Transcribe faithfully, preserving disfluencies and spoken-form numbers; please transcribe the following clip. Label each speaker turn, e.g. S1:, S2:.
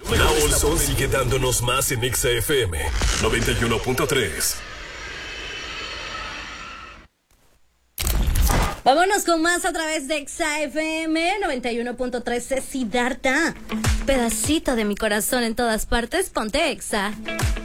S1: Raúl Sol sigue dándonos más en Exa F M noventa y uno punto tres.
S2: Vámonos con más a través de Exa F M noventa y uno punto tres. Siddhartha, pedacito de mi corazón en todas partes, ponte Exa.